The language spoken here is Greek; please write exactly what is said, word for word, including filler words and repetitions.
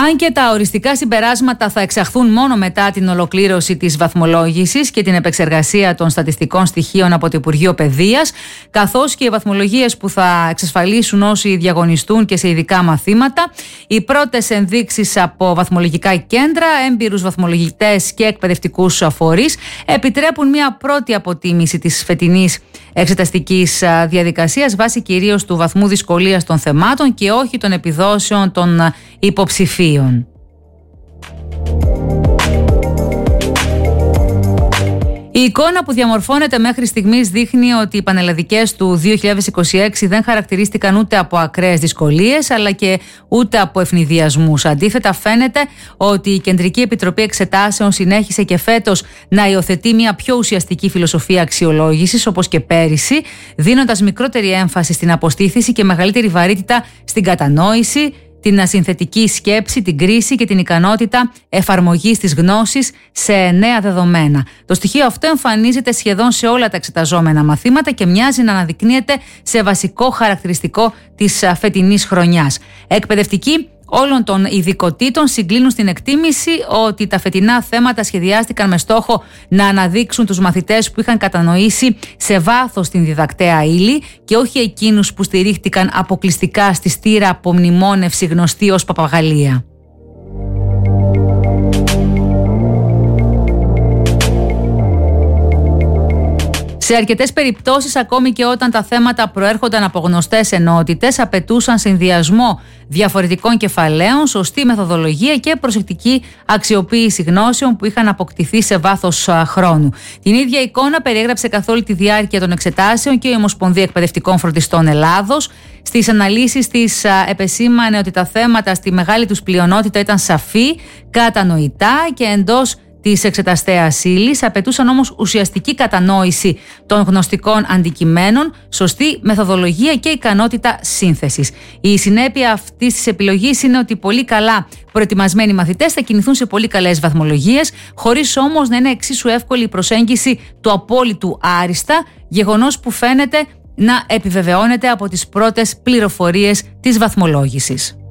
Αν και τα οριστικά συμπεράσματα θα εξαχθούν μόνο μετά την ολοκλήρωση της βαθμολόγησης και την επεξεργασία των στατιστικών στοιχείων από το Υπουργείο Παιδείας, καθώς και οι βαθμολογίες που θα εξασφαλίσουν όσοι διαγωνιστούν και σε ειδικά μαθήματα, οι πρώτες ενδείξεις από βαθμολογικά κέντρα, έμπειρους βαθμολογητές και εκπαιδευτικούς φορείς επιτρέπουν μια πρώτη αποτίμηση της φετινής εξεταστικής διαδικασίας βάσει κυρίως του βαθμού δυσκολίας των θεμάτων και όχι των επιδόσεων των υποψηφίων. Η εικόνα που διαμορφώνεται μέχρι στιγμής δείχνει ότι οι πανελλαδικές του δύο χιλιάδες είκοσι έξι δεν χαρακτηρίστηκαν ούτε από ακραίες δυσκολίες αλλά και ούτε από ευνηδιασμούς. Αντίθετα, φαίνεται ότι η Κεντρική Επιτροπή Εξετάσεων συνέχισε και φέτος να υιοθετεί μια πιο ουσιαστική φιλοσοφία αξιολόγησης όπως και πέρυσι, δίνοντας μικρότερη έμφαση στην αποστήθηση και μεγαλύτερη βαρύτητα στην κατανόηση, την ασυνθετική σκέψη, την κρίση και την ικανότητα εφαρμογής της γνώσης σε νέα δεδομένα. Το στοιχείο αυτό εμφανίζεται σχεδόν σε όλα τα εξεταζόμενα μαθήματα και μοιάζει να αναδεικνύεται σε βασικό χαρακτηριστικό της φετινής χρονιάς. Εκπαιδευτικοί όλων των ειδικοτήτων συγκλίνουν στην εκτίμηση ότι τα φετινά θέματα σχεδιάστηκαν με στόχο να αναδείξουν τους μαθητές που είχαν κατανοήσει σε βάθος την διδακτέα ύλη και όχι εκείνους που στηρίχτηκαν αποκλειστικά στη στήρα απομνημόνευση γνωστή ως παπαγαλία. Σε αρκετές περιπτώσεις, ακόμη και όταν τα θέματα προέρχονταν από γνωστές ενότητες, απαιτούσαν συνδυασμό διαφορετικών κεφαλαίων, σωστή μεθοδολογία και προσεκτική αξιοποίηση γνώσεων που είχαν αποκτηθεί σε βάθος χρόνου. Την ίδια εικόνα περιέγραψε καθ' όλη τη διάρκεια των εξετάσεων και η Ομοσπονδία Εκπαιδευτικών Φροντιστών Ελλάδος. Στις αναλύσεις της επεσήμανε ότι τα θέματα στη μεγάλη τους πλειονότητα ήταν σαφή, κατανοητά και εντός της εξεταστέας ύλης, απαιτούσαν όμως ουσιαστική κατανόηση των γνωστικών αντικειμένων, σωστή μεθοδολογία και ικανότητα σύνθεσης. Η συνέπεια αυτής της επιλογής είναι ότι πολύ καλά προετοιμασμένοι μαθητές θα κινηθούν σε πολύ καλές βαθμολογίες, χωρίς όμως να είναι εξίσου εύκολη η προσέγγιση του απόλυτου άριστα, γεγονός που φαίνεται να επιβεβαιώνεται από τις πρώτες πληροφορίες της βαθμολόγησης.